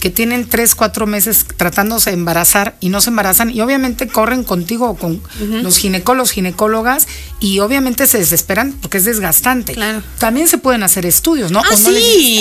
que tienen 3, 4 meses tratándose de embarazar y no se embarazan, y obviamente corren contigo o con los ginecólogos, ginecólogas, y obviamente se desesperan porque es desgastante. Claro. También se pueden hacer estudios, ¿no? No,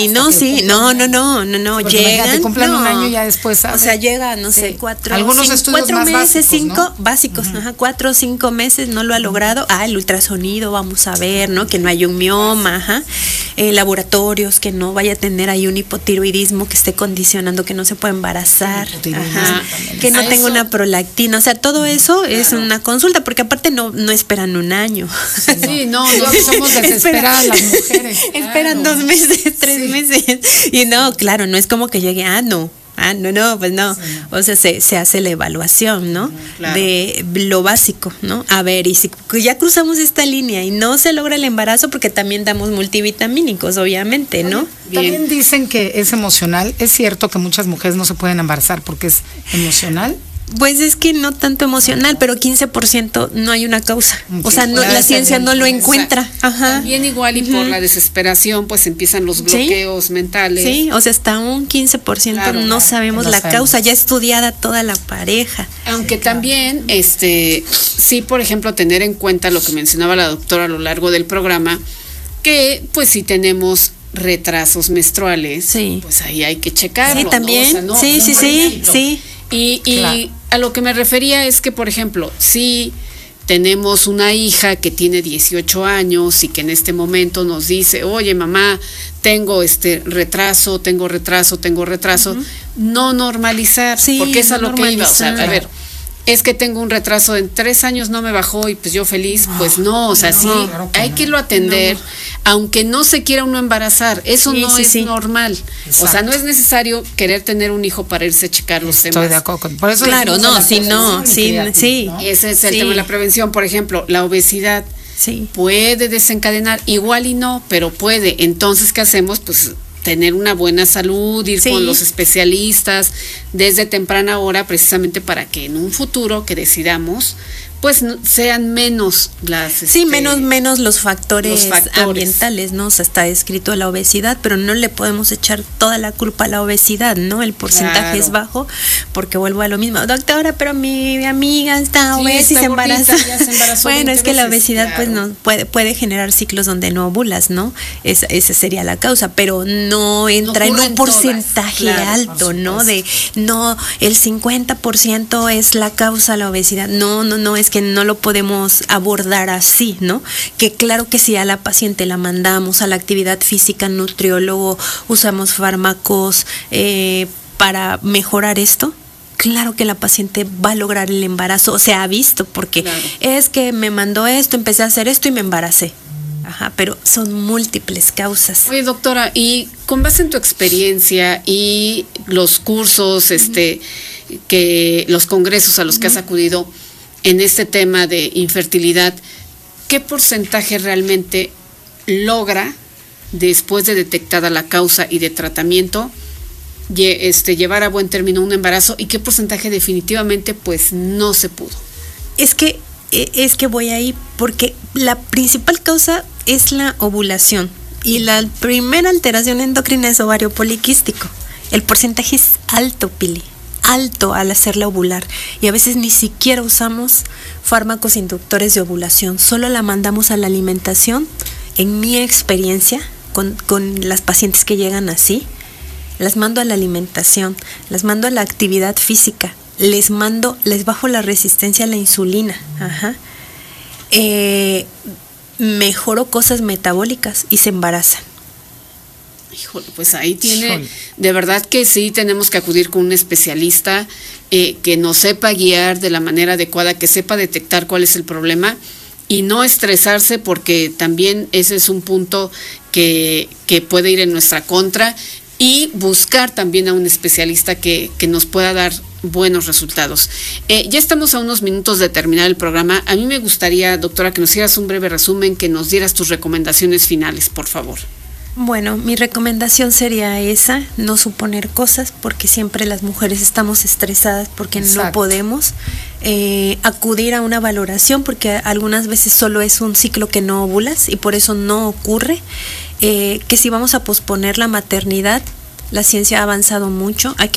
llegan. Cumplan un año ya después, ¿sabes? O sea, llega, no sé, 4 más meses, básicos, 5 ¿no? básicos, 4 o 5 meses no lo ha logrado. El ultrasonido, vamos a ver, ¿no? Que no hay un mioma, laboratorios, que no vaya a tener ahí un hipotiroidismo que esté condicionando que no se pueda embarazar, que no tenga una prolactina, o sea, todo eso es una consulta, porque aparte no esperan un año. Sí, no somos desesperadas las mujeres. Esperan 2 meses, 3 meses. Y no, claro, no es como que llegue, pues no. Sí. O sea, se hace la evaluación, ¿no? Claro. De lo básico, ¿no? A ver, y si ya cruzamos esta línea y no se logra el embarazo, porque también damos multivitamínicos, obviamente, ¿no? También dicen que es emocional. ¿Es cierto que muchas mujeres no se pueden embarazar porque es emocional? Pues es que no tanto emocional, pero 15% no hay una causa. O sea, la ciencia no lo encuentra. También igual y por la desesperación, pues empiezan los bloqueos mentales. Sí, o sea, hasta un 15% no sabemos la causa, ya estudiada toda la pareja. Aunque también, sí, por ejemplo, tener en cuenta lo que mencionaba la doctora a lo largo del programa, que pues si tenemos retrasos menstruales, pues ahí hay que checarlo. Sí, también. ¿No? O sea, sí. Y a lo que me refería es que, por ejemplo, si tenemos una hija que tiene 18 años y que en este momento nos dice, oye, mamá, tengo retraso, no normalizar, porque es a lo que iba, o sea, a ver, es que tengo un retraso en 3 años, no me bajó y pues yo feliz, pues no, o sea, claro hay que irlo a atender, aunque no se quiera uno embarazar, eso no es normal. Exacto. O sea, no es necesario querer tener un hijo para irse a checar los temas. Estoy de acuerdo. Por eso claro, sí. Ese es el tema de la prevención. Por ejemplo, la obesidad puede desencadenar, igual y no, pero puede. Entonces, ¿qué hacemos? Pues tener una buena salud, ir con los especialistas desde temprana hora, precisamente para que en un futuro que decidamos, pues sean menos las menos los factores ambientales, ¿no? O sea, está descrito la obesidad, pero no le podemos echar toda la culpa a la obesidad, ¿no? El porcentaje es bajo, porque vuelvo a lo mismo, doctora, pero mi amiga está obesa y se embaraza. Bueno, es que la obesidad pues no puede generar ciclos donde no ovulas, ¿no? Esa sería la causa, pero no entra en un porcentaje alto, ¿no? De el 50% es la causa la obesidad. No, es que no lo podemos abordar así, ¿no? Que claro que si a la paciente la mandamos a la actividad física, nutriólogo, usamos fármacos para mejorar esto, claro que la paciente va a lograr el embarazo, o sea, ha visto, porque es que me mandó esto, empecé a hacer esto y me embaracé. Pero son múltiples causas. Oye, doctora, y con base en tu experiencia y los cursos, que los congresos a los que has acudido en este tema de infertilidad, ¿qué porcentaje realmente logra, después de detectada la causa y de tratamiento, llevar a buen término un embarazo, y qué porcentaje definitivamente pues no se pudo? Es que voy ahí porque la principal causa es la ovulación y la primera alteración endocrina es ovario poliquístico. El porcentaje es alto, Pili, alto al hacerla ovular, y a veces ni siquiera usamos fármacos inductores de ovulación, solo la mandamos a la alimentación. En mi experiencia con las pacientes que llegan así, las mando a la alimentación, las mando a la actividad física, les bajo la resistencia a la insulina, mejoro cosas metabólicas y se embarazan. Híjole, pues ahí tiene, de verdad que sí tenemos que acudir con un especialista que nos sepa guiar de la manera adecuada, que sepa detectar cuál es el problema y no estresarse, porque también ese es un punto que puede ir en nuestra contra, y buscar también a un especialista que nos pueda dar buenos resultados. Ya estamos a unos minutos de terminar el programa. A mí me gustaría, doctora, que nos hicieras un breve resumen, que nos dieras tus recomendaciones finales, por favor. Bueno, mi recomendación sería esa, no suponer cosas, porque siempre las mujeres estamos estresadas porque no podemos. Acudir a una valoración, porque algunas veces solo es un ciclo que no ovulas y por eso no ocurre. Que si vamos a posponer la maternidad, la ciencia ha avanzado mucho, hay que